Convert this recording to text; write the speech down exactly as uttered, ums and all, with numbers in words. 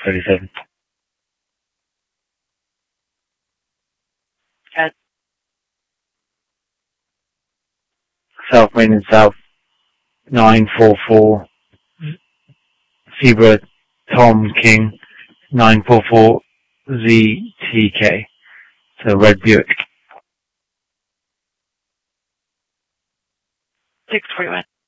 thirty-seven. Ed. South Main and South nine four four. Zebra Tom King nine four four Z T K. So Red Buick. six forty-one.